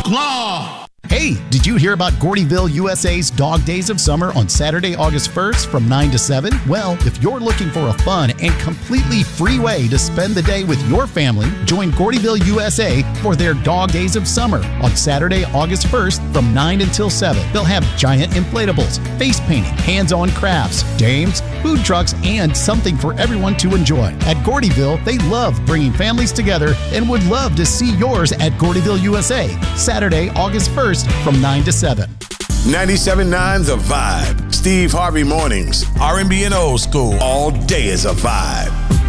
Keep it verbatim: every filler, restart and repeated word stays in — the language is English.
Claw! Hey, did you hear about Gordyville, U S A's Dog Days of Summer on Saturday, August first from nine to seven? Well, if you're looking for a fun and completely free way to spend the day with your family, join Gordyville, U S A for their Dog Days of Summer on Saturday, August first from nine until seven. They'll have giant inflatables, face painting, hands-on crafts, games, food trucks, and something for everyone to enjoy. At Gordyville, they love bringing families together and would love to see yours at Gordyville, U S A, Saturday, August first from nine to seven. ninety-seven point nine The Vibe. Steve Harvey Mornings. R and B and old school. All day is a vibe.